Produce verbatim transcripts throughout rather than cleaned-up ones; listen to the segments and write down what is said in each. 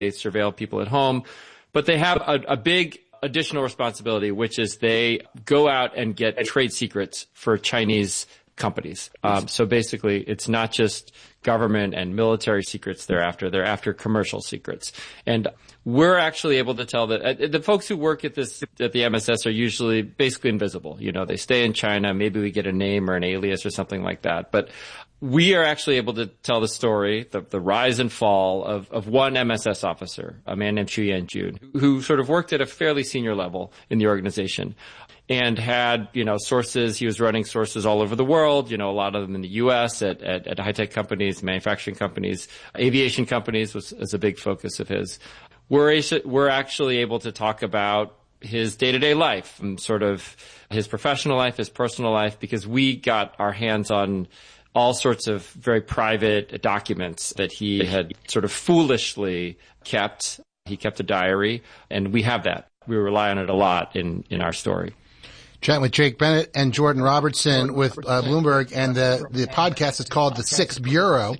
They surveil people at home, but they have a, a big additional responsibility, which is they go out and get trade secrets for Chinese companies. Um, so basically, it's not just government and military secrets they're after. They're after commercial secrets. And we're actually able to tell that uh, the folks who work at this, at the M S S are usually basically invisible. You know, they stay in China. Maybe we get a name or an alias or something like that. But we are actually able to tell the story, the, the rise and fall of, of one M S S officer, a man named Xu Yanjun, who, who sort of worked at a fairly senior level in the organization and had, you know, sources. He was running sources all over the world, you know, a lot of them in the U S at, at, at high-tech companies, manufacturing companies, aviation companies was, was a big focus of his. We're, we're actually able to talk about his day-to-day life and sort of his professional life, his personal life, because we got our hands on all sorts of very private documents that he had sort of foolishly kept. He kept a diary, and we have that. We rely on it a lot in, in our story. Chatting with Jake Bennett and Jordan Robertson with uh, Bloomberg, and the, the podcast is called The Sixth Bureau.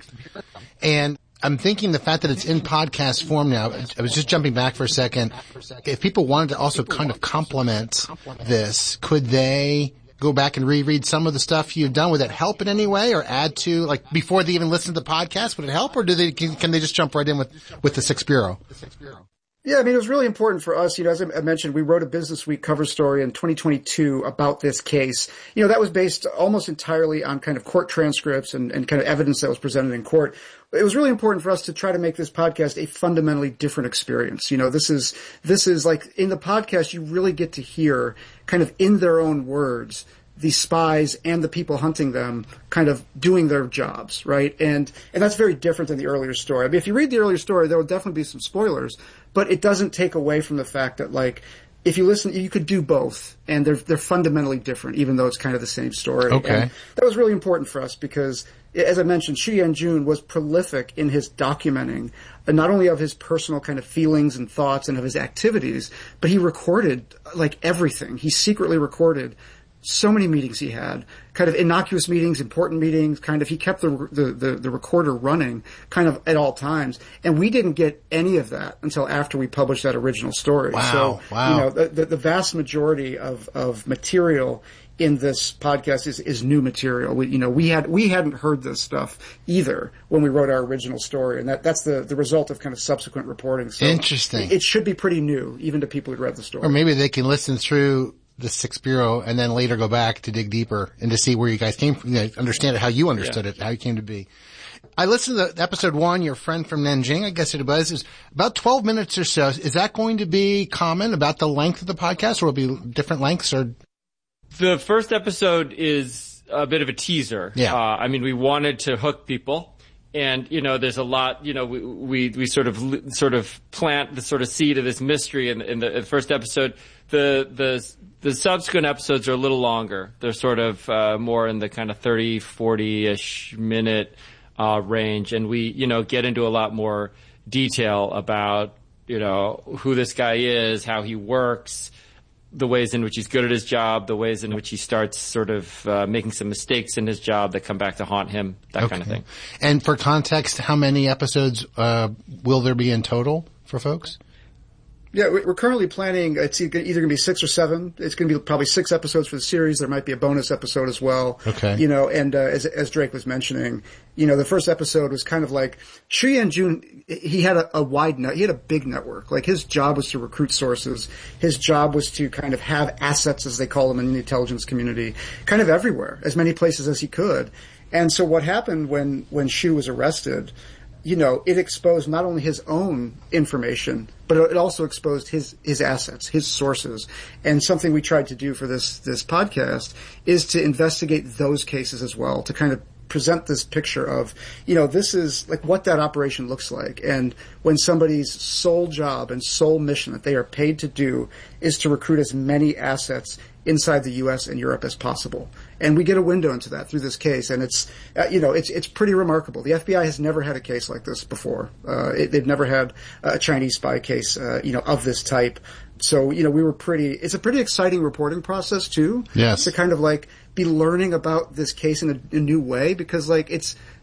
And I'm thinking the fact that it's in podcast form now, I was just jumping back for a second. If people wanted to also kind of complement this, could they go back and reread some of the stuff you've done? Would that help in any way or add to, like, before they even listen to the podcast, would it help, or do they, can, can they just jump right in with, with the Sixth Bureau? Yeah, I mean, it was really important for us. You know, as I mentioned, we wrote a Business Week cover story in twenty twenty-two about this case. You know, that was based almost entirely on kind of court transcripts and, and kind of evidence that was presented in court. It was really important for us to try to make this podcast a fundamentally different experience. You know, this is, this is like, in the podcast, you really get to hear kind of in their own words the spies and the people hunting them kind of doing their jobs, right? And, and that's very different than the earlier story. I mean, if you read the earlier story, there will definitely be some spoilers, but it doesn't take away from the fact that, like, if you listen, you could do both, and they're, they're fundamentally different, even though it's kind of the same story. Okay. And that was really important for us because, as I mentioned, Xu Yanjun was prolific in his documenting, uh, not only of his personal kind of feelings and thoughts and of his activities, but he recorded, like, everything. He secretly recorded so many meetings he had, kind of innocuous meetings, important meetings, kind of, he kept the, the, the, the recorder running kind of at all times. And we didn't get any of that until after we published that original story. Wow, so, wow. you know, the, the, the vast majority of, of material in this podcast is, is new material. We, you know, we had, we hadn't heard this stuff either when we wrote our original story. And that, that's the, the result of kind of subsequent reporting. So interesting. It, it should be pretty new, even to people who read the story. Or maybe they can listen through the Sixth Bureau and then later go back to dig deeper and to see where you guys came from, you know, understand it, how you understood yeah. it, how you came to be. I listened to episode one, your friend from Nanjing, I guess it was, is about twelve minutes or so. Is that going to be common about the length of the podcast, or will it be different lengths? Or the first episode is a bit of a teaser. Yeah. Uh, I mean, we wanted to hook people. And, you know, there's a lot, you know, we, we, we sort of, sort of plant the sort of seed of this mystery in, in the first episode. The, the, the subsequent episodes are a little longer. They're sort of, uh, more in the kind of thirty, forty-ish minute, uh, range. And we, you know, get into a lot more detail about, you know, who this guy is, how he works, the ways in which he's good at his job, the ways in which he starts sort of uh, making some mistakes in his job that come back to haunt him, that okay. kind of thing. And for context, how many episodes uh, will there be in total for folks? Yeah, we're currently planning, it's either going to be six or seven. It's going to be probably six episodes for the series. There might be a bonus episode as well. Okay. You know, and uh, as, as Drake was mentioning, you know, the first episode was kind of like, Xu Yanjun, he had a, a wide net, he had a big network. Like, his job was to recruit sources. His job was to kind of have assets, as they call them in the intelligence community, kind of everywhere, as many places as he could. And so what happened when, when Xu was arrested, you know, it exposed not only his own information, but it also exposed his, his assets, his sources. And something we tried to do for this, this podcast is to investigate those cases as well, to kind of present this picture of, you know, this is like what that operation looks like. And when somebody's sole job and sole mission that they are paid to do is to recruit as many assets inside the U S and Europe as possible. And we get a window into that through this case. And it's, uh, you know, it's, it's pretty remarkable. The F B I has never had a case like this before. Uh, it, they've never had a Chinese spy case, uh, you know, of this type. So, you know, we were pretty, it's a pretty exciting reporting process too. Yes. To kind of like be learning about this case in a, a new way, because like it's,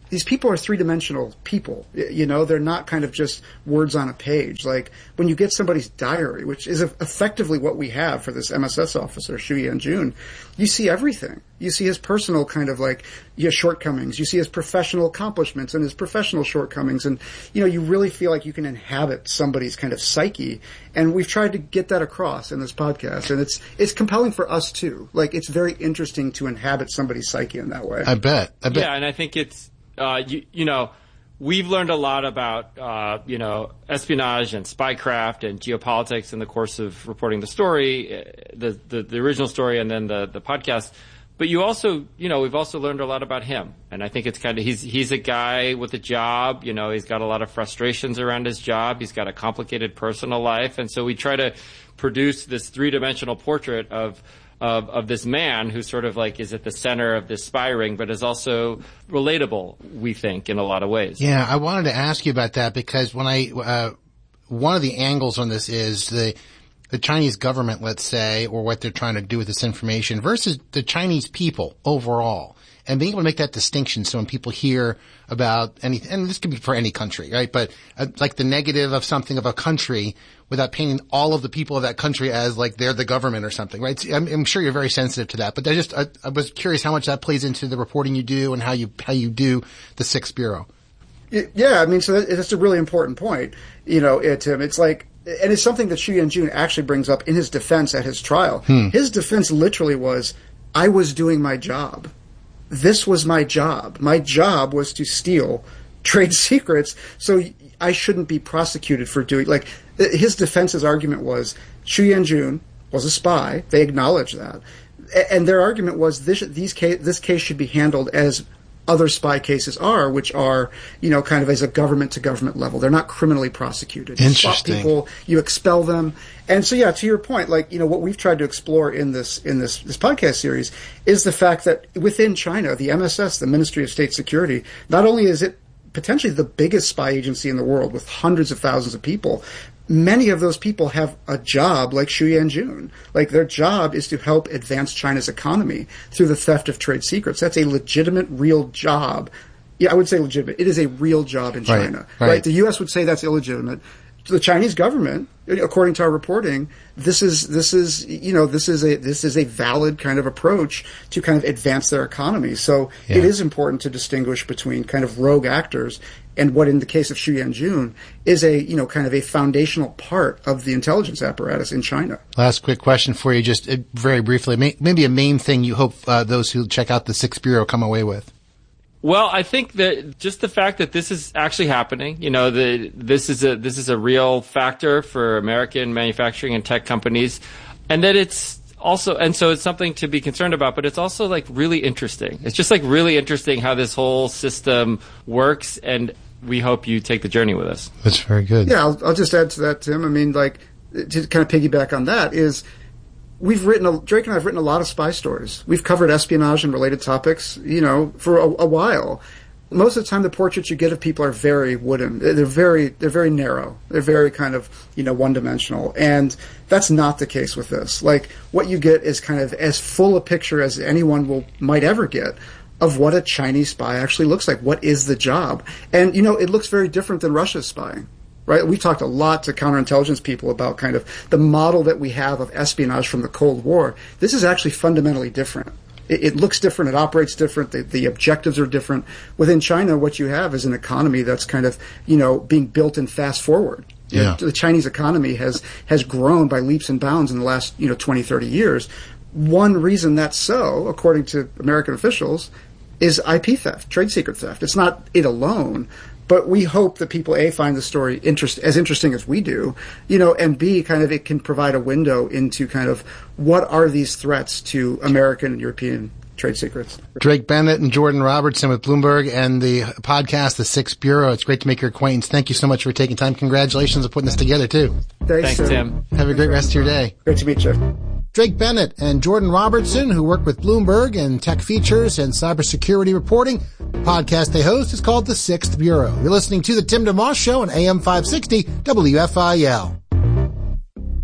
these people are three-dimensional people. You know, they're not kind of just words on a page. Like, when you get somebody's diary, which is effectively what we have for this M S S officer, Xu Yanjun, you see everything. You see his personal kind of like, yeah, shortcomings. You see his professional accomplishments and his professional shortcomings. And, you know, you really feel like you can inhabit somebody's kind of psyche. And we've tried to get that across in this podcast. And it's, it's compelling for us too. Like, it's very interesting to inhabit somebody's psyche in that way. I bet. I bet. Yeah, and I think it's, uh, you, you know, we've learned a lot about, uh, you know, espionage and spycraft and geopolitics in the course of reporting the story, the, the, the original story and then the, the podcast. But you also, you know, we've also learned a lot about him. And I think it's kind of, he's, he's a guy with a job, you know, he's got a lot of frustrations around his job. He's got a complicated personal life. And so we try to produce this three-dimensional portrait of, of, of this man who sort of like is at the center of this spy ring, but is also relatable, we think, in a lot of ways. Yeah, I wanted to ask you about that because when I, uh, one of the angles on this is the, the Chinese government, let's say, or what they're trying to do with this information versus the Chinese people overall. And being able to make that distinction so when people hear about anything, and this could be for any country, right? But uh, like the negative of something of a country without painting all of the people of that country as like they're the government or something, right? I'm, I'm sure you're very sensitive to that, but I just, I, I was curious how much that plays into the reporting you do and how you, how you do the Sixth Bureau. Yeah, I mean, so that, that's a really important point. You know, it, Tim, it's like, and it's something that Xu Yanjun actually brings up in his defense at his trial. Hmm. His defense literally was, I was doing my job. This was my job. My job was to steal trade secrets, so I shouldn't be prosecuted for doing, like, his defense's argument was, Xu Yanjun was a spy. They acknowledged that. And their argument was, this, these case, this case should be handled as other spy cases are, which are, you know, kind of as a government-to-government level. They're not criminally prosecuted. You swap people, you expel them. And so, yeah, to your point, like, you know, what we've tried to explore in this in this, this podcast series is the fact that within China, the M S S, the Ministry of State Security, not only is it potentially the biggest spy agency in the world with hundreds of thousands of people, many of those people have a job like Xu Yanjun. Like, their job is to help advance China's economy through the theft of trade secrets. That's a legitimate, real job. Yeah, I would say legitimate. It is a real job in China. Right, right. right? The U S would say that's illegitimate. To the Chinese government, according to our reporting, this is this is you know this is a this is a valid kind of approach to kind of advance their economy. So yeah. It is important to distinguish between kind of rogue actors and what, in the case of Xu Yanjun, is a you know kind of a foundational part of the intelligence apparatus in China. Last quick question for you, just uh, very briefly, may, maybe a main thing you hope uh, those who check out the Sixth Bureau come away with. Well, I think that just the fact that this is actually happening, you know, the, this is a, this is a real factor for American manufacturing and tech companies, and that it's also, and so it's something to be concerned about, but it's also like really interesting. It's just like really interesting how this whole system works, and we hope you take the journey with us. That's very good. Yeah, I'll, I'll just add to that, Tim. I mean, like, to kind of piggyback on that is, We've written, a, Drake and I have written a lot of spy stories. We've covered espionage and related topics, you know, for a, a while. Most of the time, the portraits you get of people are very wooden. They're very, they're very narrow. They're very kind of, you know, one-dimensional. And that's not the case with this. Like, what you get is kind of as full a picture as anyone will might ever get of what a Chinese spy actually looks like. What is the job? And, you know, it looks very different than Russia's spying. Right? We talked a lot to counterintelligence people about kind of the model that we have of espionage from the Cold War. This is actually fundamentally different. It, it looks different. It operates different. The, the objectives are different. Within China, what you have is an economy that's kind of, you know, being built in fast forward. Yeah. The Chinese economy has, has grown by leaps and bounds in the last, you know, twenty, thirty years. One reason that's so, according to American officials, is I P theft, trade secret theft. It's not it alone. But we hope that people, A, find the story interest, as interesting as we do, you know, and B, kind of it can provide a window into kind of what are these threats to American and European trade secrets. Drake Bennett and Jordan Robertson with Bloomberg and the podcast, The Sixth Bureau. It's great to make your acquaintance. Thank you so much for taking time. Congratulations on putting this together, too. Thanks, Thanks Tim. Have a great rest of your day. Great to meet you. Drake Bennett and Jordan Robertson, who work with Bloomberg and tech features and cybersecurity reporting. The podcast they host is called The Sixth Bureau. You're listening to The Tim DeMoss Show on A M five sixty W F I L.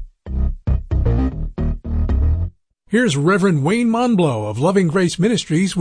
Here's Reverend Wayne Monblow of Loving Grace Ministries with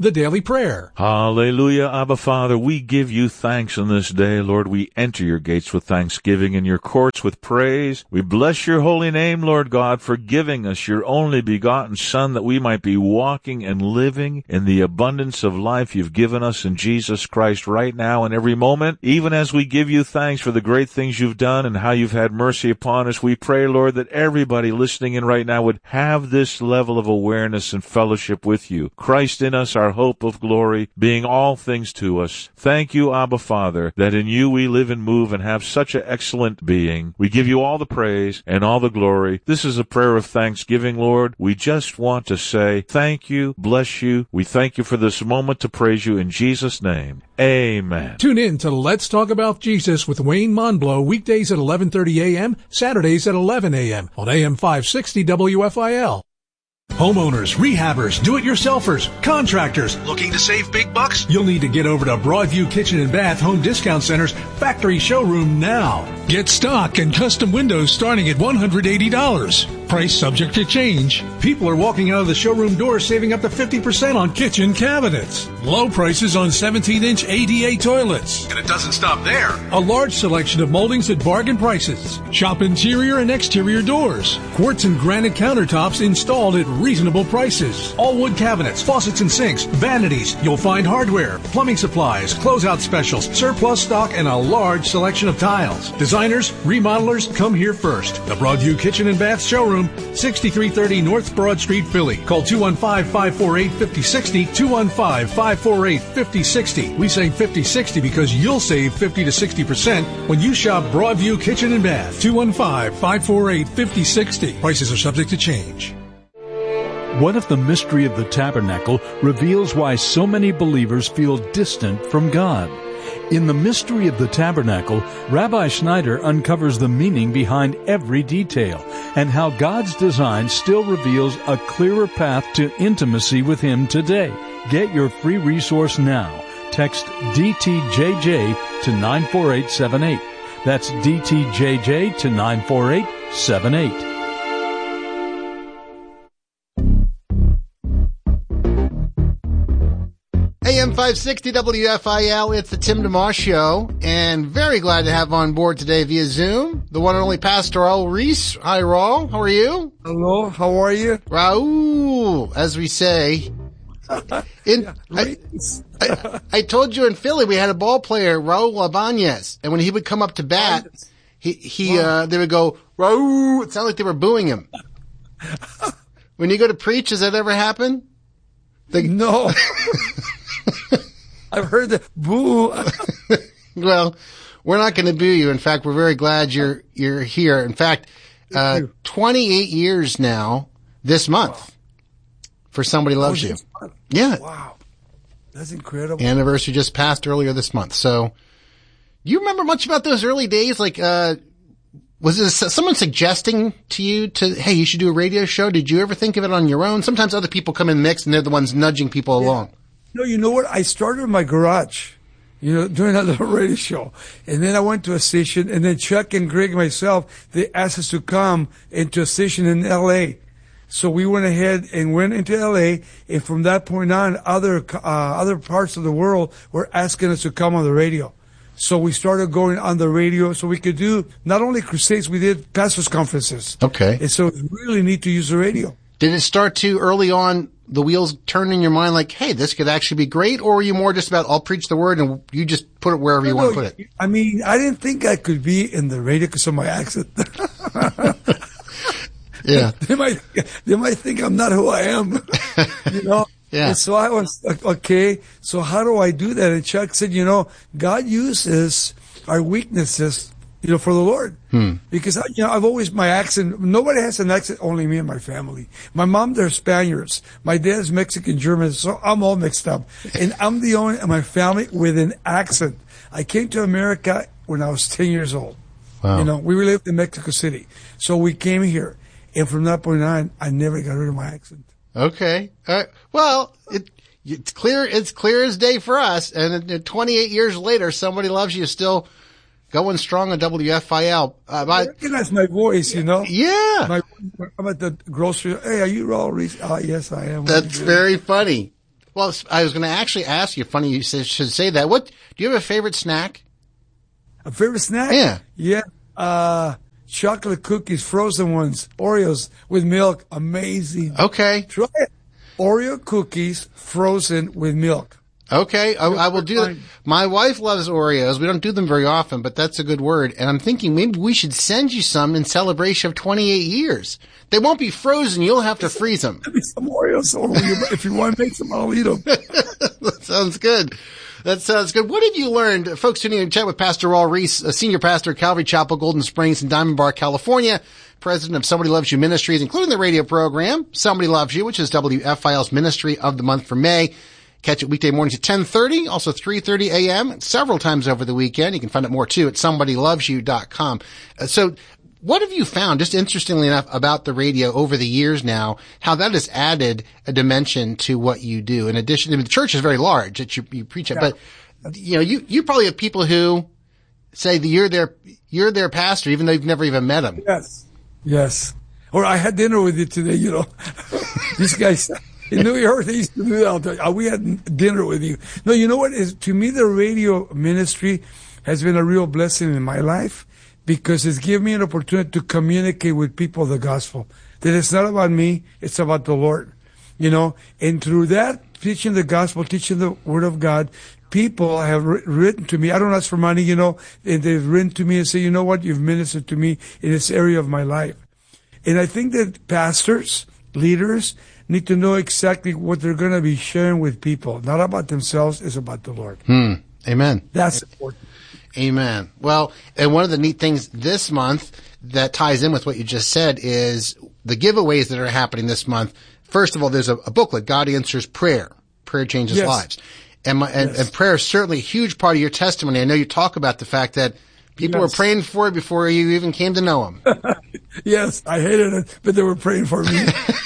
the Daily Prayer. Hallelujah, Abba Father. We give you thanks on this day, Lord. We enter your gates with thanksgiving and your courts with praise. We bless your holy name, Lord God, for giving us your only begotten Son, that we might be walking and living in the abundance of life you've given us in Jesus Christ right now and every moment. Even as we give you thanks for the great things you've done and how you've had mercy upon us, we pray, Lord, that everybody listening in right now would have this level of awareness and fellowship with you. Christ in us, our hope of glory, being all things to us. Thank you, Abba Father, that in you we live and move and have such an excellent being. We give you all the praise and all the glory. This is a prayer of thanksgiving, Lord. We just want to say thank you, bless you. We thank you for this moment to praise you in Jesus' name. Amen. Tune in to Let's Talk About Jesus with Wayne Monblow, weekdays at eleven thirty a.m., Saturdays at eleven a.m. on A M five sixty W F I L. Homeowners, rehabbers, do-it-yourselfers, contractors, looking to save big bucks? You'll need to get over to Broadview Kitchen and Bath Home Discount Center's factory showroom now. Get stock and custom windows starting at one hundred eighty dollars. Price subject to change. People are walking out of the showroom doors saving up to fifty percent on kitchen cabinets. Low prices on seventeen inch A D A toilets. And it doesn't stop there. A large selection of moldings at bargain prices. Shop interior and exterior doors. Quartz and granite countertops installed at reasonable prices. All wood cabinets, faucets and sinks, vanities. You'll find hardware, plumbing supplies, closeout specials, surplus stock, and a large selection of tiles. Designers, remodelers, come here first. The Broadview Kitchen and Bath Showroom, sixty-three thirty North Broad Street, Philly. Call two one five, five four eight, five oh six oh, two one five, five four eight, five oh six oh. We say fifty sixty because you'll save fifty to sixty percent when you shop Broadview Kitchen and Bath. two one five, five four eight, five oh six oh. Prices are subject to change. What if the mystery of the tabernacle reveals why so many believers feel distant from God? In the mystery of the tabernacle, Rabbi Schneider uncovers the meaning behind every detail and how God's design still reveals a clearer path to intimacy with Him today. Get your free resource now. Text D T J J to nine four eight seven eight. That's D T J J to nine four eight seven eight. A M five sixty W F I L, it's the Tim DeMoss Show, and very glad to have on board today via Zoom, the one and only Pastor Raul Reese. Hi, Raul. How are you? Hello. How are you? Raul, as we say. In, yeah, I, I, I told you in Philly we had a ball player, Raul Ibanez, and when he would come up to bat, he, he, wow. uh, they would go, Raul. It sounded like they were booing him. When you go to preach, does that ever happen? They, no. I've heard the boo. Well, we're not going to boo you. In fact, we're very glad you're you're here. In fact, uh, twenty-eight years now this month wow. for Somebody Loves oh, You. Yeah. Wow. That's incredible. Anniversary just passed earlier this month. So, do you remember much about those early days? Like, uh, was it someone suggesting to you to, hey, you should do a radio show? Did you ever think of it on your own? Sometimes other people come in mix and they're the ones nudging people yeah. along. No, you know what? I started in my garage, you know, doing that little radio show. And then I went to a station, and then Chuck and Greg and myself, they asked us to come into a station in L A. So we went ahead and went into L A, and from that point on, other, uh, other parts of the world were asking us to come on the radio. So we started going on the radio so we could do not only crusades, we did pastors' conferences. Okay. And so it's really neat to use the radio. Did it start to early on, the wheels turned in your mind like, hey, this could actually be great? Or were you more just about, I'll preach the word and you just put it wherever you no, want to put it? I mean, I didn't think I could be in the radio because of my accent. Yeah. They might, they might think I'm not who I am, you know? Yeah. And so I was like, okay, so how do I do that? And Chuck said, you know, God uses our weaknesses, you know, for the Lord. Hmm. Because, I, you know, I've always, my accent, nobody has an accent, only me and my family. My mom, they're Spaniards. My dad's Mexican, German, so I'm all mixed up. And I'm the only in my family with an accent. I came to America when I was ten years old. Wow. You know, we lived in Mexico City. So we came here. And from that point on, I never got rid of my accent. Okay. Uh, well, it, it's clear, it's clear as day for us. And twenty-eight years later, Somebody Loves You still going strong on W F I L. Uh, I recognize my voice, you know? Yeah. My, I'm at the grocery. Hey, are you Raul Reese? Uh, yes, I am. That's very funny. Well, I was going to actually ask you, funny you should say that. What, do you have a favorite snack? A favorite snack? Yeah. Yeah. Uh, chocolate cookies, frozen ones, Oreos with milk. Amazing. Okay. Try it. Oreo cookies frozen with milk. Okay, I, I will do that. My wife loves Oreos. We don't do them very often, but that's a good word. And I'm thinking maybe we should send you some in celebration of twenty-eight years. They won't be frozen. You'll have to freeze them. Give me some Oreos. Or if you want to make some, I'll eat them. That sounds good. That sounds good. What have you learned? Folks tuning in to chat with Pastor Raul Reese, a senior pastor at Calvary Chapel, Golden Springs in Diamond Bar, California, president of Somebody Loves You Ministries, including the radio program, Somebody Loves You, which is W F I L's Ministry of the Month for May. Catch it weekday mornings at ten thirty, also three thirty a.m., several times over the weekend. You can find out more, too, at somebody loves you dot com. Uh, so what have you found, just interestingly enough, about the radio over the years now, how that has added a dimension to what you do? In addition, I mean, the church is very large that you, you preach at, yeah. but, you know, you, you probably have people who say that you're their, you're their pastor, even though you've never even met them. Yes. Yes. Or I had dinner with you today, you know. These guys... In New York, they used to do that. We had dinner with you. No, you know what? Is to me, the radio ministry has been a real blessing in my life because it's given me an opportunity to communicate with people the gospel. That it's not about me, it's about the Lord. You know, and through that, teaching the gospel, teaching the word of God, people have written to me. I don't ask for money, you know, and they've written to me and say, you know what? You've ministered to me in this area of my life. And I think that pastors, leaders, need to know exactly what they're going to be sharing with people. Not about themselves, it's about the Lord. Hmm. Amen. That's important. Amen. Well, and one of the neat things this month that ties in with what you just said is the giveaways that are happening this month. First of all, there's a, a booklet, God Answers Prayer. Prayer Changes Yes. Lives. And, my, and, Yes. and prayer is certainly a huge part of your testimony. I know you talk about the fact that people Yes. were praying for you before you even came to know him. Yes, I hated it, but they were praying for me.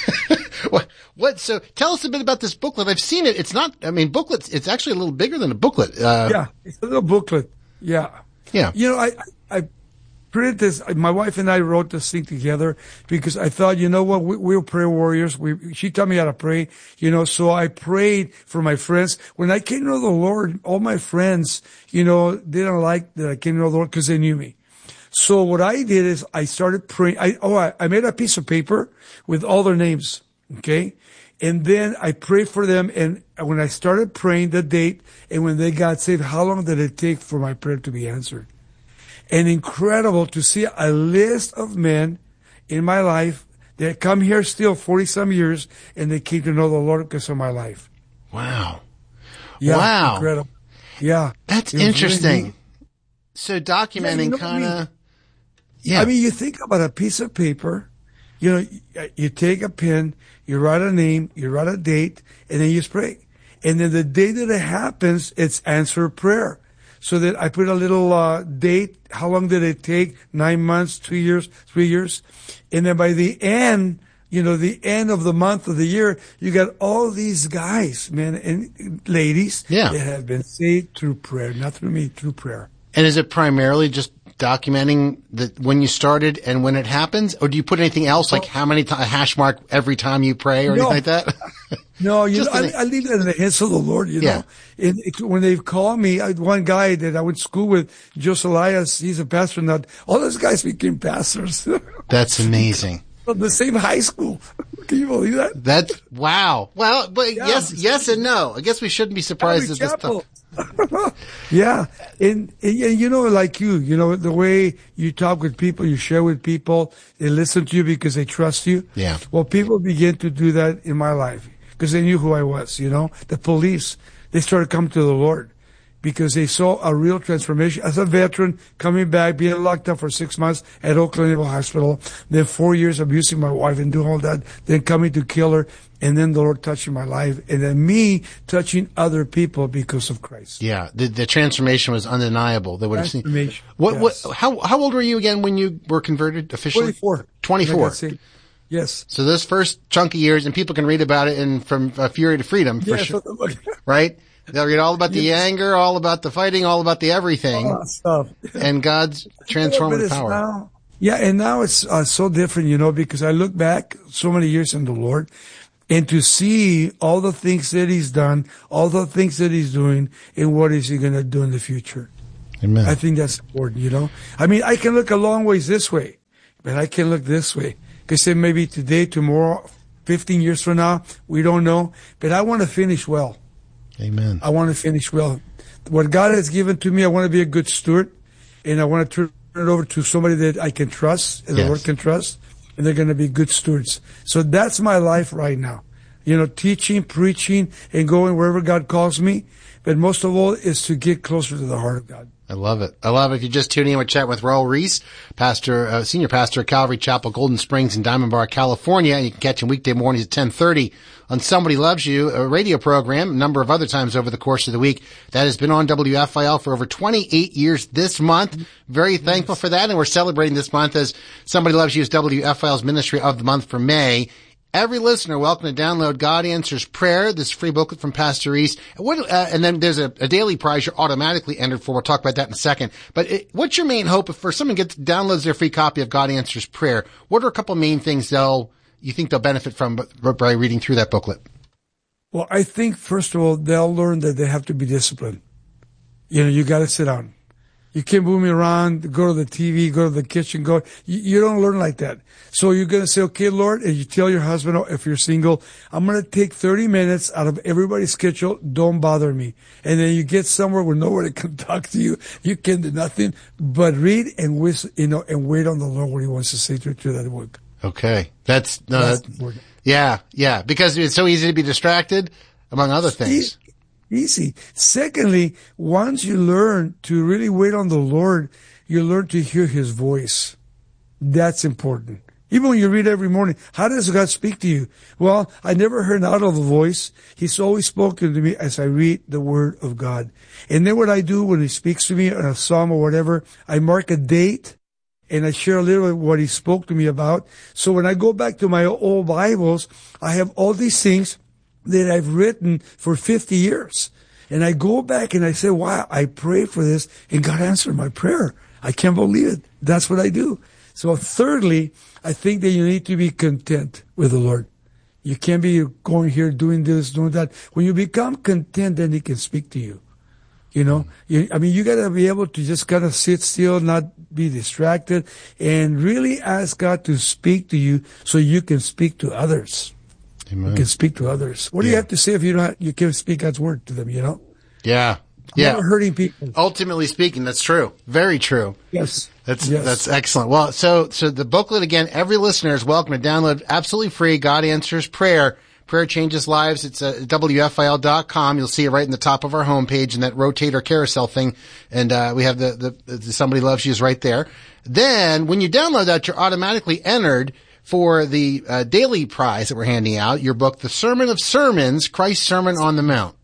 What, what, so tell us a bit about this booklet. I've seen it. It's not, I mean, booklets, it's actually a little bigger than a booklet. Uh, Yeah, it's a little booklet. Yeah. Yeah. You know, I, I printed this, my wife and I wrote this thing together because I thought, you know what, we, we're prayer warriors. We, she taught me how to pray, you know, so I prayed for my friends. When I came to know the Lord, all my friends, you know, didn't like that I came to know the Lord because they knew me. So what I did is I started praying. I, oh, I, I made a piece of paper with all their names. Okay. And then I prayed for them. And when I started praying, the date and when they got saved, how long did it take for my prayer to be answered? And incredible to see a list of men in my life that come here still forty some years and they came to know the Lord because of my life. Wow. Yeah, Wow. Incredible. Yeah. That's It was interesting. really- So documenting Yeah, you know what I kind of, mean? yeah. I mean, you think about a piece of paper, you know, you, you take a pen, you write a name, you write a date, and then you pray. And then the day that it happens, it's answer prayer. So that I put a little uh, date, how long did it take? Nine months, two years, three years. And then by the end, you know, the end of the month of the year, you got all these guys, men and ladies Yeah. that have been saved through prayer, not through me, through prayer. And is it primarily just documenting the, when you started and when it happens? Or do you put anything else, like how many times, a hash mark every time you pray or No. anything like that? No, you know, Just I, an- I leave that in the hands of the Lord, you Yeah. know. And it, when they've called me, I, one guy that I went to school with, Jose Elias, he's a pastor now. All those guys became pastors. That's amazing. From the same high school. Can you believe that? That's, wow. Well, but Yeah. yes, yes and no. I guess we shouldn't be surprised at this Chapel. time. Yeah. And, and, and you know, like you, you know, the way you talk with people, you share with people, they listen to you because they trust you. Yeah. Well, people began to do that in my life because they knew who I was, you know. The police, they started coming to the Lord because they saw a real transformation. As a veteran, coming back, being locked up for six months at Oakland Naval Hospital, then four years abusing my wife and doing all that, then coming to kill her, and then the Lord touching my life, and then me touching other people because of Christ. Yeah, the, the transformation was undeniable. They would have seen. Transformation, What, yes. what, how, how old were you again when you were converted officially? twenty-four. twenty-four. Like I said. Yes. So those first chunk of years, and people can read about it in From uh, Fury to Freedom, for Yes. sure. Right? They'll read all about the anger, all about the fighting, all about the everything, All that stuff. and God's But transformative it's power. now- yeah, and now it's uh, so different, you know, because I look back so many years in the Lord. and to see all the things that he's done, all the things that he's doing, and what is he going to do in the future. Amen. I think that's important, you know. I mean, I can look a long ways this way, but I can look this way. Because say maybe today, tomorrow, fifteen years from now, we don't know. But I want to finish well. Amen. I want to finish well. What God has given to me, I want to be a good steward, and I want to turn it over to somebody that I can trust, and yes. the Lord can trust, and they're going to be good stewards. So that's my life right now. You know, teaching, preaching, and going wherever God calls me. But most of all is to get closer to the heart of God. I love it. I love it. If you just tune in, we're chatting with Raul Ries, pastor, uh, senior pastor at Calvary Chapel, Golden Springs in Diamond Bar, California. And you can catch him weekday mornings at ten thirty on Somebody Loves You, a radio program, a number of other times over the course of the week. That has been on W F I L for over twenty-eight years this month. Very thankful yes. for that. And we're celebrating this month as Somebody Loves You is W F I L's Ministry of the Month for May. Every listener welcome to download God Answers Prayer, this free booklet from Pastor Ries. What, uh, and then there's a, a daily prize you're automatically entered for. We'll talk about that in a second. But it, what's your main hope if for someone gets downloads their free copy of God Answers Prayer? What are a couple main things they'll you think they'll benefit from by reading through that booklet? Well, I think first of all they'll learn that they have to be disciplined. You know, you got to sit down. You can't move me around, go to the T V, go to the kitchen, go. You, you don't learn like that. So you're going to say, okay, Lord, and you tell your husband, if you're single, I'm going to take thirty minutes out of everybody's schedule. Don't bother me. And then you get somewhere where nobody can talk to you. You can do nothing but read and whistle, you know, and wait on the Lord what he wants to say to, to that book. Okay. That's, no, That's that, important. Yeah, yeah. Because it's so easy to be distracted, among other things. Easy. Secondly, once you learn to really wait on the Lord, you learn to hear his voice. That's important. Even when you read every morning, how does God speak to you? Well, I never heard an audible voice. He's always spoken to me as I read the word of God. And then what I do when he speaks to me in a psalm or whatever, I mark a date and I share a little of what he spoke to me about. So when I go back to my old Bibles, I have all these things that I've written for fifty years. And I go back and I say, wow, I prayed for this and God answered my prayer. I can't believe it. That's what I do. So thirdly, I think that you need to be content with the Lord. You can't be going here doing this, doing that. When you become content, then he can speak to you. You know, you, I mean, you got to be able to just kind of sit still, not be distracted, and really ask God to speak to you so you can speak to others. Amen. You can speak to others. What do yeah. you have to say if you don't have, you can't speak God's word to them, you know? Yeah. Yeah. Never hurting people. Ultimately speaking, that's true. Very true. Yes. That's, yes. that's excellent. Well, so, so the booklet again, every listener is welcome to download absolutely free. God Answers Prayer. Prayer Changes Lives. It's at W F I L dot com. You'll see it right in the top of our homepage in that rotator carousel thing. And, uh, we have the, the, the Somebody Loves You is right there. Then when you download that, you're automatically entered for the uh, daily prize that we're handing out, your book, The Sermon of Sermons, Christ's Sermon on the Mount.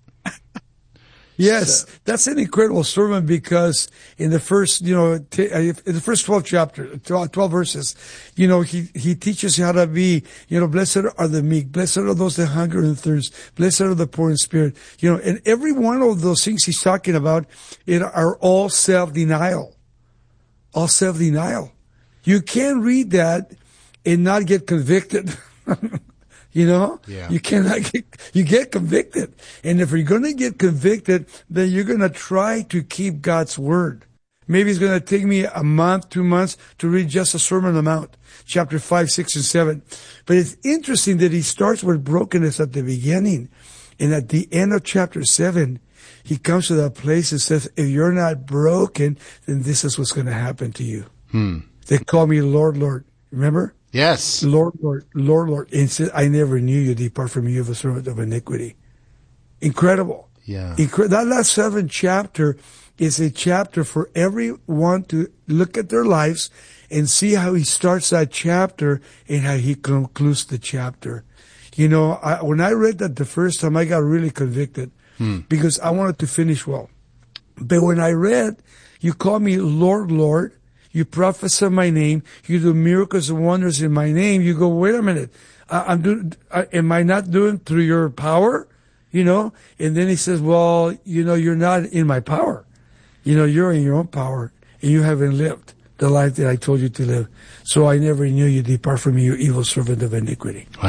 Yes, so. That's an incredible sermon because in the first, you know, t- in the first twelve chapters, twelve verses, you know, he, he teaches you how to be, you know, blessed are the meek, blessed are those that hunger and thirst, blessed are the poor in spirit, you know, and every one of those things he's talking about it are all self-denial, all self-denial. You can't read that and not get convicted. You know, yeah. you cannot get, you get convicted. And if you're going to get convicted, then you're going to try to keep God's word. Maybe it's going to take me a month, two months to read just a Sermon on the Mount, chapter five, six, and seven. But it's interesting that he starts with brokenness at the beginning. And at the end of chapter seven, he comes to that place and says, if you're not broken, then this is what's going to happen to you. Hmm. They call me Lord, Lord. Remember? Yes. Lord, Lord, Lord, Lord. And said, I never knew you. Depart from me, you a servant of iniquity. Incredible. Yeah. Incre- that last seventh chapter is a chapter for everyone to look at their lives and see how he starts that chapter and how he concludes the chapter. You know, I, when I read that the first time, I got really convicted hmm. because I wanted to finish well. But when I read, you call me Lord, Lord. You prophesy my name. You do miracles and wonders in my name. You go, wait a minute. I, I'm doing, I, am I not doing through your power? You know? And then he says, well, you know, you're not in my power. You know, you're in your own power and you haven't lived the life that I told you to live. So I never knew you. Depart from me, you evil servant of iniquity. Wow.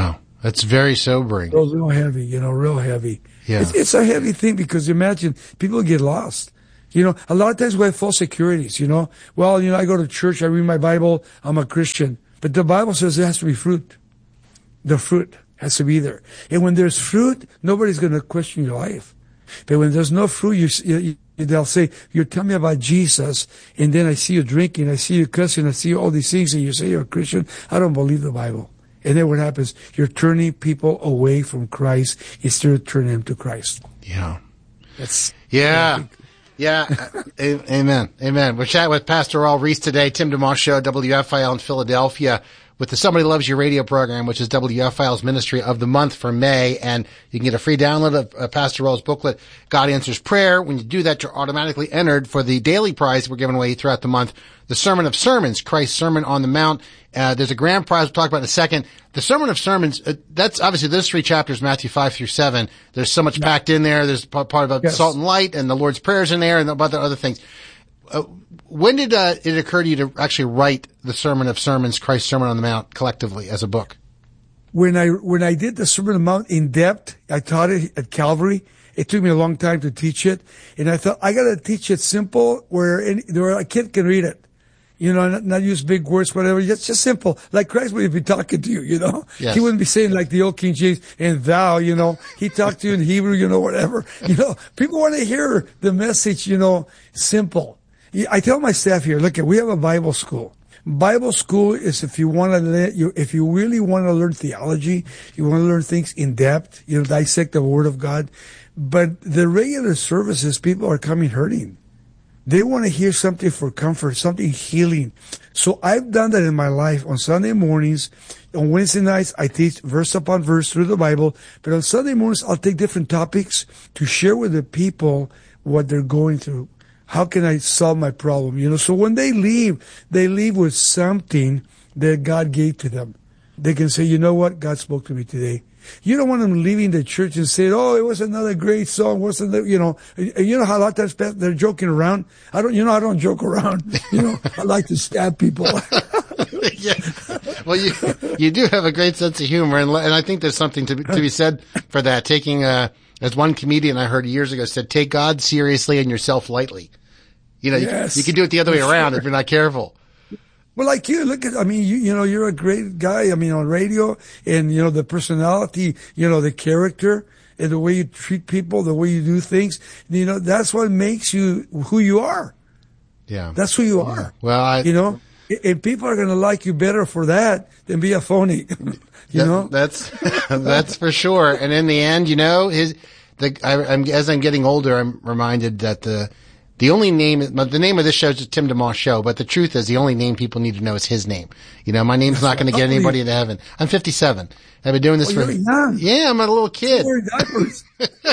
That's very sobering. Real, real heavy, you know, real heavy. Yeah. It's, it's a heavy thing because imagine people get lost. You know, a lot of times we have false securities, you know. Well, you know, I go to church, I read my Bible, I'm a Christian. But the Bible says there has to be fruit. The fruit has to be there. And when there's fruit, nobody's going to question your life. But when there's no fruit, you, you, they'll say, you tell me about Jesus, and then I see you drinking, I see you cussing, I see you all these things, and you say you're a Christian. I don't believe the Bible. And then what happens? You're turning people away from Christ instead of turning them to Christ. Yeah. That's yeah. Yeah. a- amen. Amen. We're chatting with Pastor Raul Ries today, Tim DeMoss Show, W F I L in Philadelphia, with the Somebody Loves You radio program, which is W F I L's Ministry of the Month for May. And you can get a free download of uh, Pastor Raul's booklet, God Answers Prayer. When you do that, you're automatically entered for the daily prize we're giving away throughout the month, the Sermon of Sermons, Christ's Sermon on the Mount. Uh, there's a grand prize we'll talk about in a second. The Sermon of Sermons, uh, that's obviously those three chapters, Matthew five through seven. There's so much packed in there. There's part, part about Yes. salt and light and the Lord's Prayers in there and about the other things. Uh, when did uh, it occur to you to actually write the Sermon of Sermons, Christ's Sermon on the Mount, collectively as a book? When I when I did the Sermon on the Mount in depth, I taught it at Calvary. It took me a long time to teach it, and I thought I got to teach it simple, where any, where a kid can read it. You know, not, not use big words, whatever. Just just simple, like Christ would be talking to you. You know, Yes. He wouldn't be saying like the old King James and thou. You know, He talked to you in Hebrew. You know, whatever. You know, people want to hear the message. You know, simple. I tell my staff here, look, we have a Bible school. Bible school is if you want to let you, if you really want to learn theology, you want to learn things in depth, you know, dissect the Word of God. But the regular services, people are coming hurting. They want to hear something for comfort, something healing. So I've done that in my life. On Sunday mornings, on Wednesday nights, I teach verse upon verse through the Bible. But on Sunday mornings, I'll take different topics to share with the people what they're going through. How can I solve my problem? You know, so when they leave, they leave with something that God gave to them. They can say, you know what? God spoke to me today. You don't want them leaving the church and say, oh, it was another great song. What's another, you know, you know how a lot of times they're joking around. I don't, you know, I don't joke around. You know, I like to stab people. Yeah. Well, you, you do have a great sense of humor. And, and I think there's something to, to be said for that. Taking, uh, as one comedian I heard years ago said, take God seriously and yourself lightly. You know, Yes. you, you can do it the other way around if you're not careful. Well, like you, look at, I mean, you, you know, you're a great guy. I mean, on radio and, you know, the personality, you know, the character and the way you treat people, the way you do things, you know, that's what makes you who you are. Yeah. That's who you are. Well, I, You know, and people are going to like you better for that than be a phony. you that- know? that's, that's for sure. And in the end, you know, his, the, I, I'm, as I'm getting older, I'm reminded that the, The only name, the name of this show is Tim DeMoss Show, but the truth is the only name people need to know is his name. You know, my name's not going to get anybody into heaven. I'm fifty-seven. I've been doing this Oh, for, you're young. yeah, I'm a little kid. Wear diapers.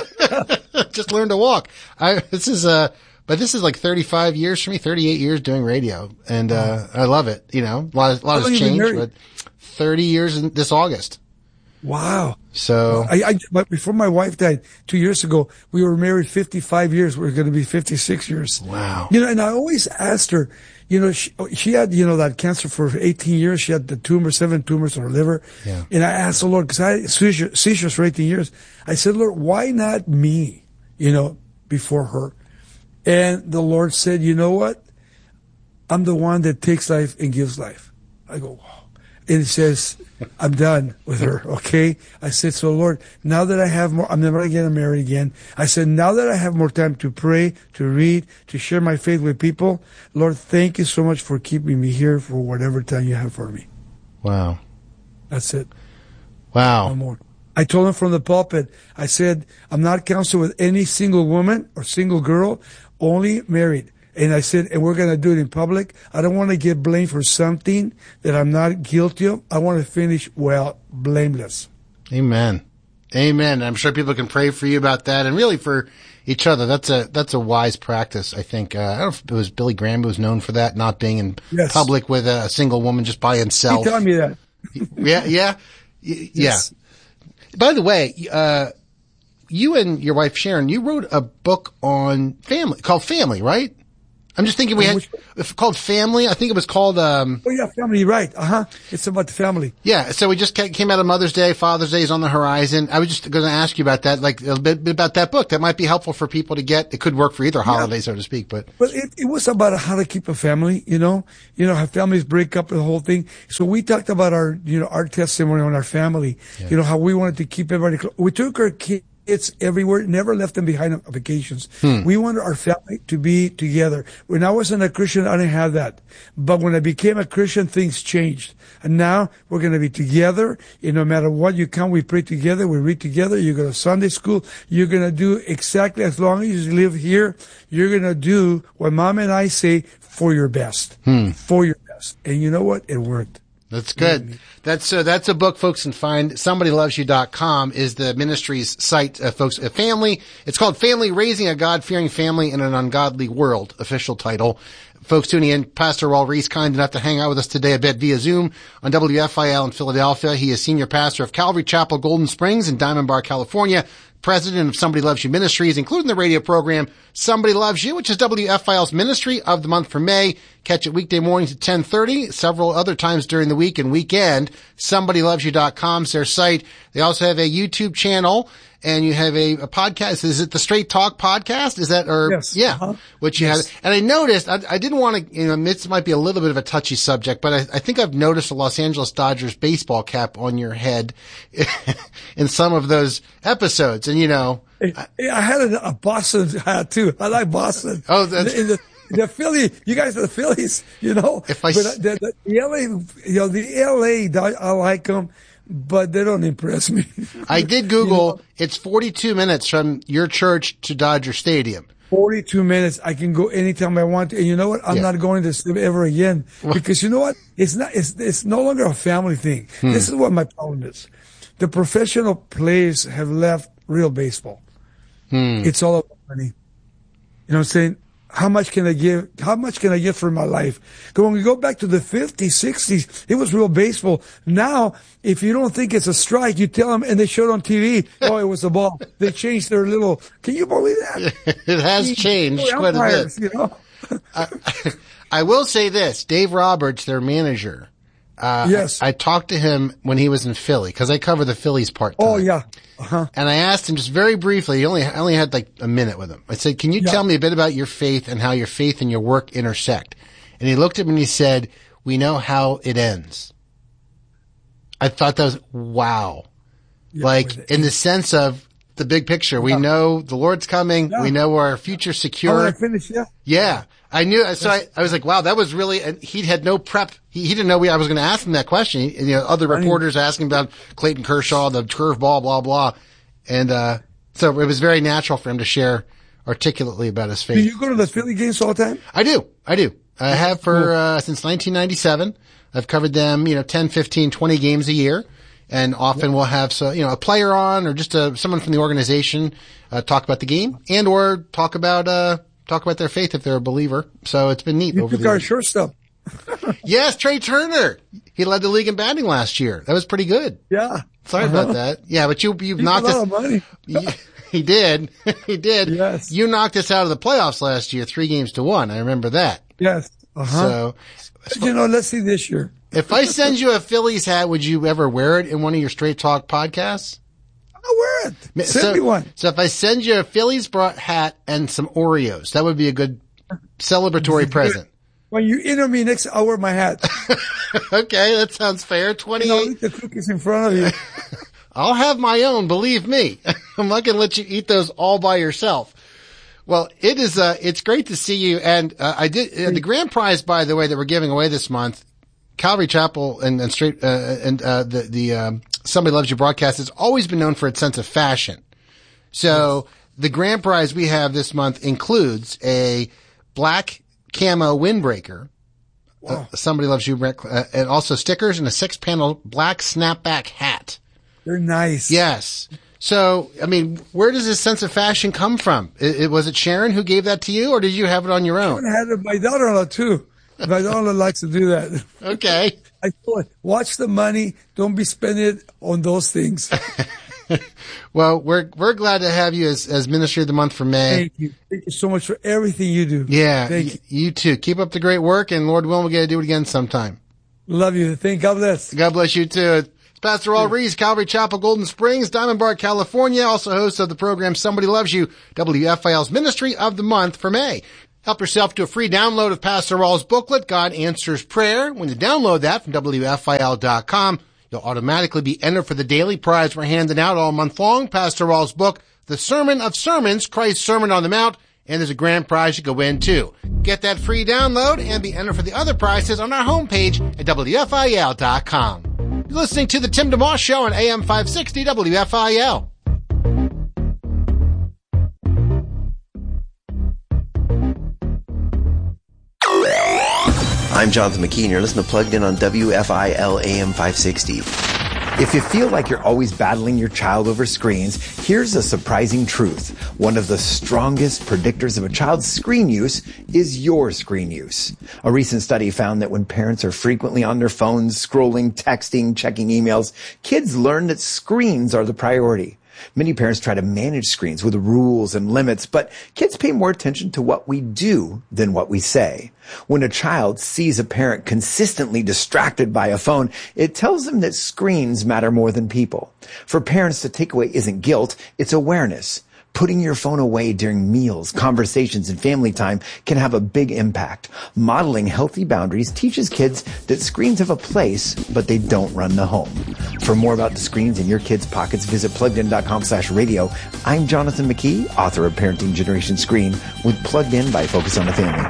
Just learned to walk. I, this is, uh, but this is like thirty-five years for me, thirty-eight years doing radio. And, uh, I love it. You know, a lot, a lot How long has you been changed, married? but thirty years in this August. Wow. So, I, I, but before my wife died two years ago, we were married fifty-five years. We're going to be fifty-six years. Wow. You know, and I always asked her, you know, she, she had, you know, that cancer for eighteen years. She had the tumor, seven tumors on her liver. Yeah. And I asked the Lord, because I had seizure, seizures for eighteen years. I said, Lord, why not me, you know, before her? And the Lord said, you know what? I'm the one that takes life and gives life. I go, wow. And it says, I'm done with her, okay? I said, so Lord, now that I have more, I'm never going to get married again. I said, now that I have more time to pray, to read, to share my faith with people, Lord, thank you so much for keeping me here for whatever time you have for me. wow. That's it. Wow. No more. I told him from the pulpit, I said, I'm not counseling with any single woman or single girl, only married. And I said, and we're going to do it in public. I don't want to get blamed for something that I'm not guilty of. I want to finish well, blameless. Amen. Amen. I'm sure people can pray for you about that and really for each other. That's a, that's a wise practice, I think. Uh, I don't know if it was Billy Graham who was known for that, not being in Yes. public with a, a single woman just by He himself. told me that. Yeah, yeah, y- Yes. yeah. By the way, uh, you and your wife Sharon, you wrote a book on family called Family, right? I'm just thinking we had it's called Family. I think it was called. Um, oh yeah, Family. Right. Uh huh. It's about the family. Yeah. So we just came out of Mother's Day. Father's Day is on the horizon. I was just going to ask you about that, like a bit about that book. That might be helpful for people to get. It could work for either holiday, yeah. so to speak. But but it, it was about how to keep a family. You know, you know how families break up, the whole thing. So we talked about our, you know, our testimony on our family. Yeah. You know how we wanted to keep everybody close. We took our kids. It's everywhere, never left them behind on vacations. Hmm. We wanted our family to be together. When I wasn't a Christian, I didn't have that. But when I became a Christian, things changed. And now we're going to be together. And no matter what you come, we pray together, we read together. You go to Sunday school. You're going to do exactly as long as you live here. You're going to do what Mom and I say for your best. Hmm. For your best. And you know what? It worked. That's good. That's uh, that's a book folks can find. somebody loves you dot com is the ministry's site, uh, folks. A family. It's called Family: Raising a God-Fearing Family in an Ungodly World. Official title. Folks tuning in, Pastor Raul Ries, kind enough to hang out with us today a bit via Zoom on W F I L in Philadelphia. He is senior pastor of Calvary Chapel, Golden Springs in Diamond Bar, California. President of Somebody Loves You Ministries, including the radio program Somebody Loves You, which is W F I L's ministry of the month for May. Catch it weekday mornings at ten thirty, several other times during the week and weekend. somebody loves you dot com is their site. They also have a YouTube channel, and you have a, a podcast. Is it the Straight Talk podcast? Is that, or, yes. yeah, uh-huh. which you yes. have. And I noticed, I, I didn't want to, you know, this might be a little bit of a touchy subject, but I, I think I've noticed a Los Angeles Dodgers baseball cap on your head in some of those episodes. And, you know, I, I had a, a Boston hat too. I like Boston. Oh, that's in the, the Philly, you guys are the Phillies, you know. If I, but the, the, the L A, you know, the L A, I like them, but they don't impress me. I did Google. You know? It's forty-two minutes from your church to Dodger Stadium. forty-two minutes. I can go anytime I want to. And you know what? I'm yeah. not going to sleep ever again because you know what? It's not, it's, it's no longer a family thing. Hmm. This is what my problem is. The professional players have left real baseball. Hmm. It's all about money. You know what I'm saying? How much can I give? How much can I get for my life? Because when we go back to the fifties, sixties, it was real baseball. Now, if you don't think it's a strike, you tell them, and they show it on T V. Oh, it was a ball. They changed their little. Can you believe that? It has changed quite umpires, a bit. You know? I, I will say this: Dave Roberts, their manager. Uh, yes. I, I talked to him when he was in Philly because I cover the Phillies part time. Oh yeah. Uh-huh. And I asked him just very briefly. He only I only had like a minute with him. I said, "Can you yeah. tell me a bit about your faith and how your faith and your work intersect?" And he looked at me and he said, "We know how it ends." I thought that was wow. Yeah, like in the sense of the big picture, we yeah. know the Lord's coming. Yeah. We know our future's secure. Oh, I finished, yeah. Yeah. I knew, so I, I was like, wow, that was really, and he had no prep. He, he didn't know we, I was going to ask him that question. He, you know, other reporters asking about Clayton Kershaw, the curveball, blah, blah. And, uh, so it was very natural for him to share articulately about his faith. Do you go to the Philly games all the time? I do. I do. I have for, uh, since nineteen ninety-seven. I've covered them, you know, ten, fifteen, twenty games a year. And often we'll have, so, you know, a player on or just a, someone from the organization, uh, talk about the game and or talk about, uh, talk about their faith if they're a believer. So it's been neat. You over took the our years. shortstop. Yes, Trey Turner. He led the league in batting last year. That was pretty good. Yeah. Sorry uh-huh. about that. Yeah, but you, you knocked us. A lot of money. you, he did. he did. Yes. You knocked us out of the playoffs last year, three games to one. I remember that. Yes. Uh-huh. So, but, you know, let's see this year. If I send you a Phillies hat, would you ever wear it in one of your Straight Talk podcasts? I'll wear it. Send so, me one. So if I send you a Phillies hat and some Oreos, that would be a good celebratory present. When you interview me next, I'll wear my hat. Okay, that sounds fair. twenty-eight. You know, eat the cookies in front of you. I'll have my own, believe me. I'm not going to let you eat those all by yourself. Well, it is, uh, it's great to see you. And, uh, I did, uh, the grand prize, by the way, that we're giving away this month, Calvary Chapel and, and straight, uh, and, uh, the, the, um, Somebody Loves You broadcast has always been known for its sense of fashion. So yes. The grand prize we have this month includes a black camo windbreaker. Wow. Uh, Somebody Loves You, uh, and also stickers and a six panel black snapback hat. They're nice. Yes. So, I mean, where does this sense of fashion come from? It, it, was it Sharon who gave that to you, or did you have it on your own? I had it, my daughter-in-law too. My daughter-in-law likes to do that. Okay. I told her, watch the money. Don't be spending it on those things. Well, we're we're glad to have you as, as Ministry of the Month for May. Thank you. Thank you so much for everything you do. Yeah, Thank y- you. you too. Keep up the great work, and Lord willing, we'll get to do it again sometime. Love you. Thank God bless. God bless you too. It's Pastor Al Rees, Calvary Chapel, Golden Springs, Diamond Bar, California, also host of the program Somebody Loves You, W F I L's Ministry of the Month for May. Help yourself to a free download of Pastor Rawls' booklet, God Answers Prayer. When you download that from W F I L dot com, you'll automatically be entered for the daily prize we're handing out all month long, Pastor Rawls' book, The Sermon of Sermons, Christ's Sermon on the Mount, and there's a grand prize you can win too. Get that free download and be entered for the other prizes on our homepage at W F I L dot com. You're listening to the Tim DeMoss Show on A M five sixty W F I L. I'm Jonathan McKee, and you're listening to Plugged In on W F I L A M five sixty. If you feel like you're always battling your child over screens, here's a surprising truth. One of the strongest predictors of a child's screen use is your screen use. A recent study found that when parents are frequently on their phones, scrolling, texting, checking emails, kids learn that screens are the priority. Many parents try to manage screens with rules and limits, but kids pay more attention to what we do than what we say. When a child sees a parent consistently distracted by a phone, it tells them that screens matter more than people. For parents, the takeaway isn't guilt, it's awareness. Putting your phone away during meals, conversations, and family time can have a big impact. Modeling healthy boundaries teaches kids that screens have a place, but they don't run the home. For more about the screens in your kids' pockets, visit pluggedin.com slash radio. I'm Jonathan McKee, author of Parenting Generation Screen, with Plugged In by Focus on the Family.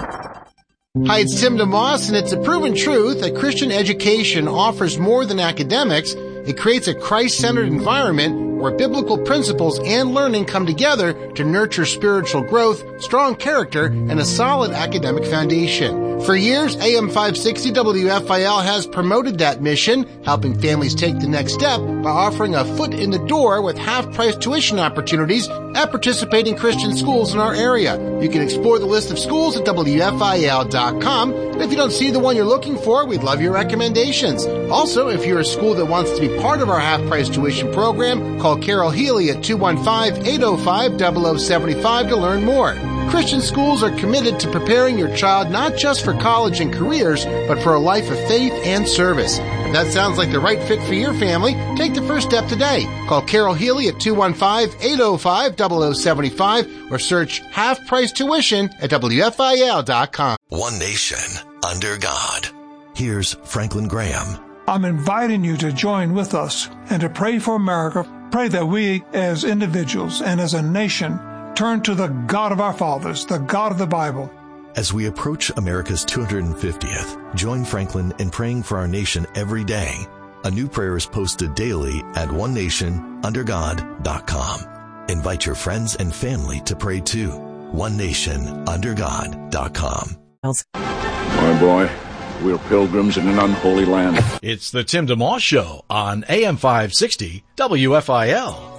Hi, it's Tim DeMoss, and it's a proven truth that Christian education offers more than academics. It creates a Christ-centered environment where biblical principles and learning come together to nurture spiritual growth, strong character, and a solid academic foundation. For years, A M five sixty W F I L has promoted that mission, helping families take the next step by offering a foot in the door with half-price tuition opportunities at participating Christian schools in our area. You can explore the list of schools at W F I L dot com. And if you don't see the one you're looking for, we'd love your recommendations. Also, if you're a school that wants to be part of our half-price tuition program, call Carol Healy at two one five, eight oh five, zero zero seven five to learn more. Christian schools are committed to preparing your child not just for college and careers, but for a life of faith and service. If that sounds like the right fit for your family, take the first step today. Call Carol Healy at two one five, eight oh five, zero zero seven five or search half-price tuition at W F I L dot com. One nation under God. Here's Franklin Graham. I'm inviting you to join with us and to pray for America. Pray that we as individuals and as a nation turn to the God of our fathers, the God of the Bible. As we approach America's two hundred fiftieth, join Franklin in praying for our nation every day. A new prayer is posted daily at one nation under god dot com. Invite your friends and family to pray too. one nation under god dot com. My boy, we're pilgrims in an unholy land. It's the Tim DeMoss Show on A M five sixty W F I L.